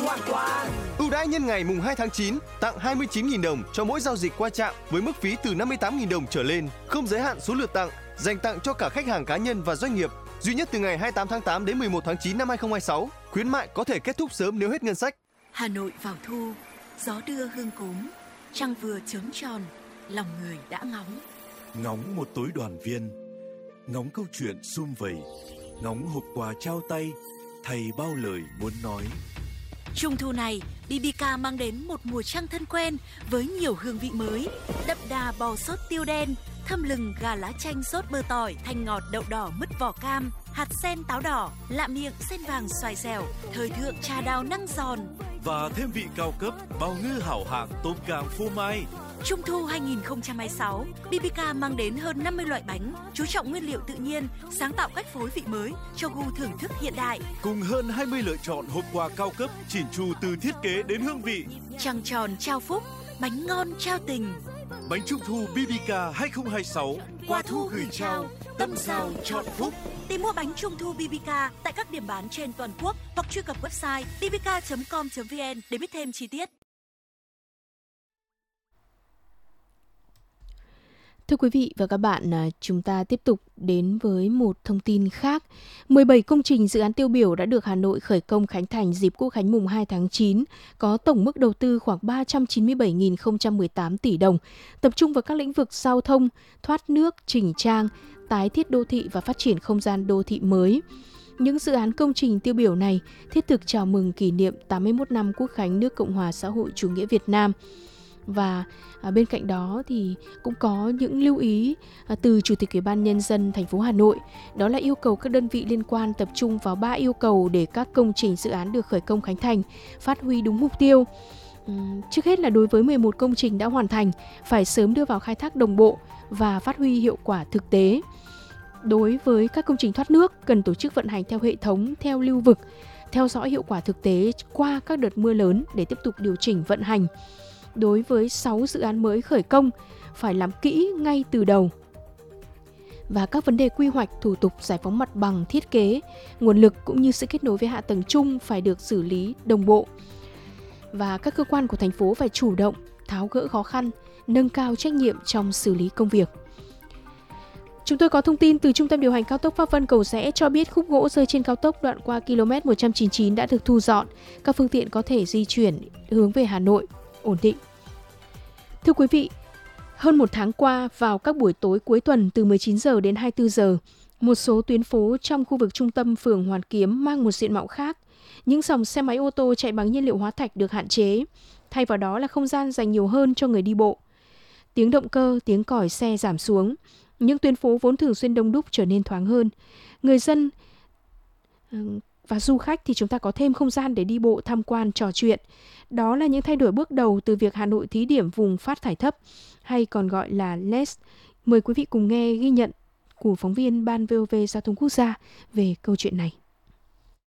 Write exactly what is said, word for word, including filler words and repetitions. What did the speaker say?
hoàn toàn. Ưu đãi nhân ngày mùng hai tháng chín, tặng hai mươi chín nghìn đồng cho mỗi giao dịch qua trạm với mức phí từ năm mươi tám nghìn đồng trở lên, không giới hạn số lượt tặng, dành tặng cho cả khách hàng cá nhân và doanh nghiệp. Duy nhất từ ngày hai mươi tám tháng tám đến mười một tháng chín năm hai không hai sáu. Khuyến mại có thể kết thúc sớm nếu hết ngân sách. Hà Nội vào thu, gió đưa hương cốm, trăng vừa chớm tròn, lòng người đã ngóng. Ngóng một tối đoàn viên, ngóng câu chuyện sum vầy, ngóng hộp quà trao tay, thầy bao lời muốn nói. Trung thu này, bê bê ca mang đến một mùa trăng thân quen với nhiều hương vị mới, đậm đà bò sốt tiêu đen, thơm lừng gà lá chanh sốt bơ tỏi, thanh ngọt đậu đỏ mứt vỏ cam, hạt sen táo đỏ, lạ miệng sen vàng xoài dẻo, thời thượng trà đào năng giòn. Và thêm vị cao cấp bào ngư hảo hạng tôm càng phô mai. Trung thu hai không hai sáu, bê bê ca mang đến hơn năm mươi loại bánh, chú trọng nguyên liệu tự nhiên, sáng tạo cách phối vị mới cho gu thưởng thức hiện đại. Cùng hơn hai mươi lựa chọn hộp quà cao cấp chỉn chu từ thiết kế đến hương vị. Trăng tròn trao phúc, bánh ngon trao tình. Bánh Trung thu bê bê ca hai không hai sáu, qua thu gửi trao, tâm sao chọn phúc. Tìm mua bánh Trung thu bê bê ca tại các điểm bán trên toàn quốc hoặc truy cập website b b k chấm com chấm v n để biết thêm chi tiết. Thưa quý vị và các bạn, chúng ta tiếp tục đến với một thông tin khác. mười bảy công trình dự án tiêu biểu đã được Hà Nội khởi công khánh thành dịp Quốc khánh mùng hai tháng chín, có tổng mức đầu tư khoảng ba trăm chín mươi bảy nghìn không trăm mười tám tỷ đồng, tập trung vào các lĩnh vực giao thông, thoát nước, chỉnh trang, tái thiết đô thị và phát triển không gian đô thị mới. Những dự án công trình tiêu biểu này thiết thực chào mừng kỷ niệm tám mươi mốt năm Quốc khánh nước Cộng hòa xã hội chủ nghĩa Việt Nam. Và à, bên cạnh đó thì cũng có những lưu ý à, từ Chủ tịch Ủy ban Nhân dân thành phố Hà Nội. Đó là yêu cầu các đơn vị liên quan tập trung vào ba yêu cầu để các công trình dự án được khởi công khánh thành phát huy đúng mục tiêu. Uhm, trước hết là đối với mười một công trình đã hoàn thành, phải sớm đưa vào khai thác đồng bộ và phát huy hiệu quả thực tế. Đối với các công trình thoát nước, cần tổ chức vận hành theo hệ thống, theo lưu vực, theo dõi hiệu quả thực tế qua các đợt mưa lớn để tiếp tục điều chỉnh vận hành. Đối với sáu dự án mới khởi công, phải làm kỹ ngay từ đầu. Và các vấn đề quy hoạch, thủ tục giải phóng mặt bằng, thiết kế, nguồn lực cũng như sự kết nối với hạ tầng chung phải được xử lý đồng bộ. Và các cơ quan của thành phố phải chủ động, tháo gỡ khó khăn, nâng cao trách nhiệm trong xử lý công việc. Chúng tôi có thông tin từ Trung tâm điều hành cao tốc Pháp Vân Cầu Giẽ cho biết khúc gỗ rơi trên cao tốc đoạn qua ki lô mét một trăm chín mươi chín đã được thu dọn. Các phương tiện có thể di chuyển hướng về Hà Nội ổn định. Thưa quý vị, hơn một tháng qua, vào các buổi tối cuối tuần từ mười chín giờ đến hai mươi tư giờ, một số tuyến phố trong khu vực trung tâm phường Hoàn Kiếm mang một diện mạo khác. Những dòng xe máy ô tô chạy bằng nhiên liệu hóa thạch được hạn chế, thay vào đó là không gian dành nhiều hơn cho người đi bộ. Tiếng động cơ, tiếng còi xe giảm xuống. Những tuyến phố vốn thường xuyên đông đúc trở nên thoáng hơn. Người dân và du khách thì chúng ta có thêm không gian để đi bộ, tham quan, trò chuyện. Đó là những thay đổi bước đầu từ việc Hà Nội thí điểm vùng phát thải thấp, hay còn gọi là lờ e ét. Mời quý vị cùng nghe ghi nhận của phóng viên Ban vê o vê Giao thông Quốc gia về câu chuyện này.